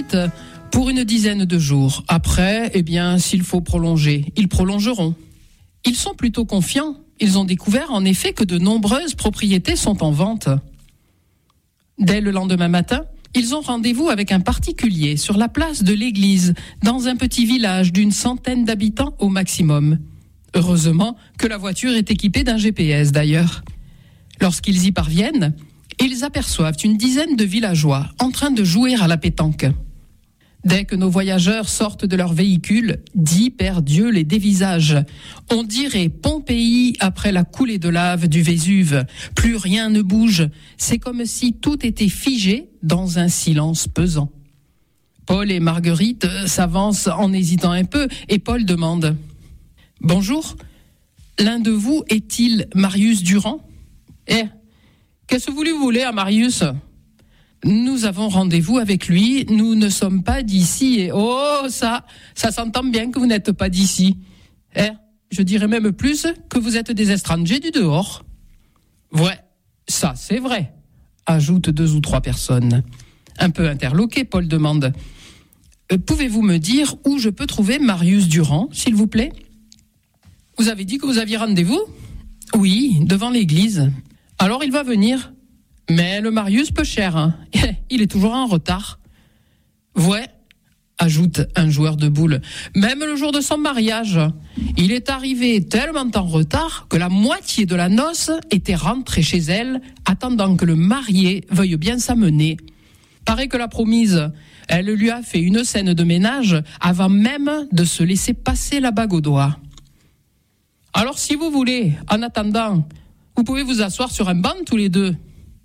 visite pour une dizaine de jours. Après, s'il faut prolonger, ils prolongeront. Ils sont plutôt confiants. Ils ont découvert en effet que de nombreuses propriétés sont en vente. Dès le lendemain matin, ils ont rendez-vous avec un particulier sur la place de l'église, dans un petit village d'une centaine d'habitants au maximum. Heureusement que la voiture est équipée d'un GPS d'ailleurs. Lorsqu'ils y parviennent, ils aperçoivent une dizaine de villageois en train de jouer à la pétanque. Dès que nos voyageurs sortent de leur véhicule, 10 paires d'yeux les dévisagent. On dirait Pompéi après la coulée de lave du Vésuve. Plus rien ne bouge. C'est comme si tout était figé dans un silence pesant. Paul et Marguerite s'avancent en hésitant un peu et Paul demande « Bonjour, l'un de vous est-il Marius Durand ?»« Qu'est-ce que vous lui voulez à Marius ?» Nous avons rendez-vous avec lui, nous ne sommes pas d'ici et ça s'entend bien que vous n'êtes pas d'ici. Je dirais même plus que vous êtes des étrangers du dehors. Ouais, ça c'est vrai, ajoutent 2 ou 3 personnes. Un peu interloqué, Paul demande pouvez-vous me dire où je peux trouver Marius Durand, s'il vous plaît ? Vous avez dit que vous aviez rendez-vous ? Oui, devant l'église. Alors il va venir. Mais le Marius peu cher, hein. Il est toujours en retard. Ouais, ajoute un joueur de boules. Même le jour de son mariage, il est arrivé tellement en retard que la moitié de la noce était rentrée chez elle, attendant que le marié veuille bien s'amener. Paraît que la promise, elle lui a fait une scène de ménage avant même de se laisser passer la bague au doigt. Alors si vous voulez, en attendant, vous pouvez vous asseoir sur un banc tous les deux.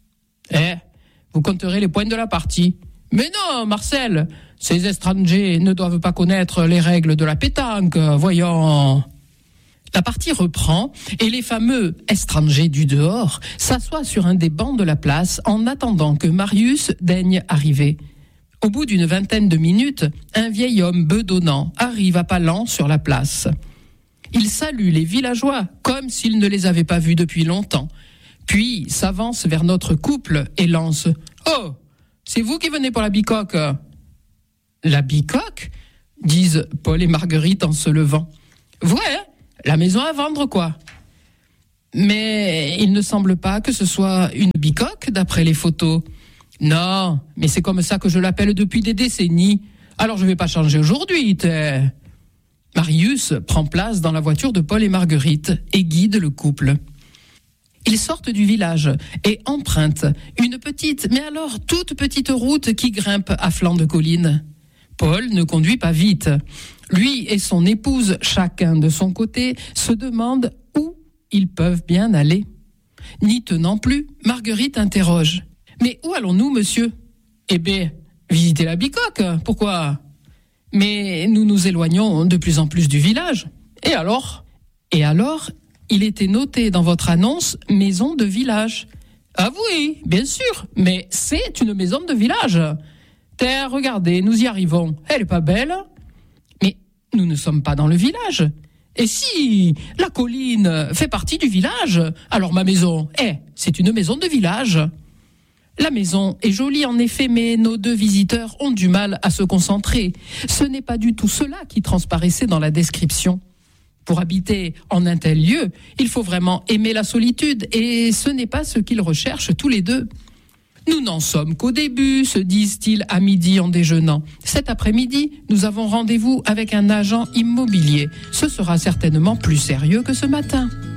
Vous compterez les points de la partie. Mais non, Marcel, ces étrangers ne doivent pas connaître les règles de la pétanque, voyons. La partie reprend et les fameux étrangers du dehors s'assoient sur un des bancs de la place en attendant que Marius daigne arriver. Au bout d'une vingtaine de minutes, un vieil homme bedonnant arrive à pas lents sur la place. Il salue les villageois comme s'il ne les avait pas vus depuis longtemps. Puis s'avance vers notre couple et lance « Oh, c'est vous qui venez pour la bicoque ?» « La bicoque ?» disent Paul et Marguerite en se levant. « Ouais, la maison à vendre quoi ?» Mais il ne semble pas que ce soit une bicoque d'après les photos. « Non, mais c'est comme ça que je l'appelle depuis des décennies. Alors je vais pas changer aujourd'hui, t'es... » Marius prend place dans la voiture de Paul et Marguerite et guide le couple. Ils sortent du village et empruntent une petite, mais alors toute petite route qui grimpe à flanc de colline. Paul ne conduit pas vite. Lui et son épouse, chacun de son côté, se demandent où ils peuvent bien aller. N'y tenant plus, Marguerite interroge. « Mais où allons-nous, monsieur ?»« Visiter la bicoque, pourquoi ?»« Mais nous nous éloignons de plus en plus du village. »« Et alors ?»« Et alors, il était noté dans votre annonce « maison de village ». Ah oui, bien sûr, mais c'est une maison de village. Regardez, nous y arrivons. Elle est pas belle ? Mais nous ne sommes pas dans le village. Et si la colline fait partie du village, alors ma maison, c'est une maison de village. La maison est jolie en effet, mais nos 2 visiteurs ont du mal à se concentrer. Ce n'est pas du tout cela qui transparaissait dans la description. Pour habiter en un tel lieu, il faut vraiment aimer la solitude et ce n'est pas ce qu'ils recherchent tous les 2. Nous n'en sommes qu'au début, se disent-ils à midi en déjeunant. Cet après-midi, nous avons rendez-vous avec un agent immobilier. Ce sera certainement plus sérieux que ce matin.